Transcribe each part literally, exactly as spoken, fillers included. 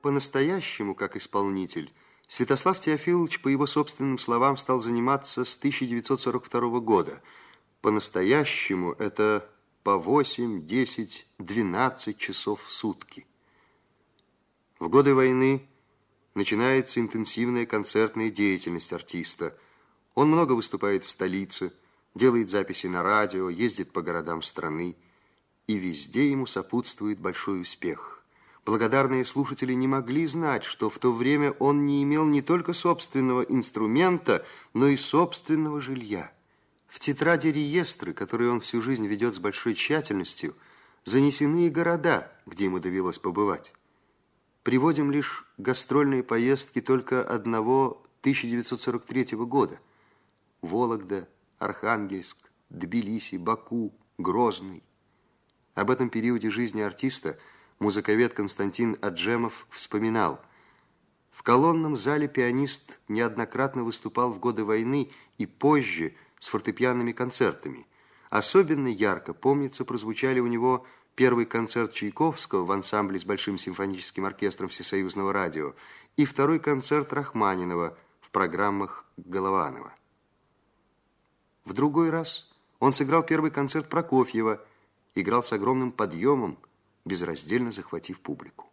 по-настоящему, как исполнитель, Святослав Теофилович, по его собственным словам, стал заниматься с тысяча девятьсот сорок второго года. По-настоящему это по восемь, десять, двенадцать часов в сутки. В годы войны начинается интенсивная концертная деятельность артиста. Он много выступает в столице, делает записи на радио, ездит по городам страны, и везде ему сопутствует большой успех. Благодарные слушатели не могли знать, что в то время он не имел не только собственного инструмента, но и собственного жилья. В тетради реестры, которые он всю жизнь ведет с большой тщательностью, занесены и города, где ему довелось побывать. Приводим лишь гастрольные поездки только одного тысяча девятьсот сорок третьего года. Вологда, Архангельск, Тбилиси, Баку, Грозный. Об этом периоде жизни артиста музыковед Константин Аджемов вспоминал: в колонном зале пианист неоднократно выступал в годы войны и позже с фортепианными концертами. Особенно ярко, помнится, прозвучали у него первый концерт Чайковского в ансамбле с Большим симфоническим оркестром Всесоюзного радио и второй концерт Рахманинова в программах Голованова. В другой раз он сыграл первый концерт Прокофьева, играл с огромным подъемом, безраздельно захватив публику.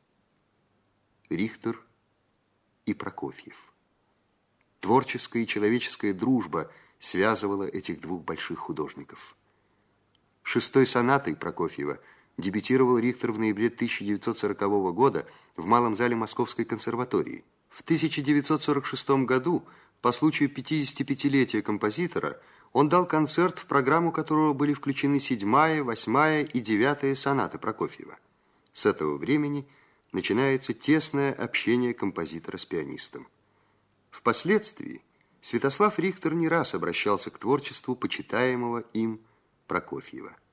Рихтер и Прокофьев. Творческая и человеческая дружба связывала этих двух больших художников. Шестой сонатой Прокофьева дебютировал Рихтер в ноябре тысяча девятьсот сорокового года в Малом зале Московской консерватории. В тысяча девятьсот сорок шестом году, по случаю пятидесятипятилетия композитора, он дал концерт, в программу которого были включены седьмая, восьмая и девятая сонаты Прокофьева. С этого времени начинается тесное общение композитора с пианистом. Впоследствии Святослав Рихтер не раз обращался к творчеству почитаемого им Прокофьева.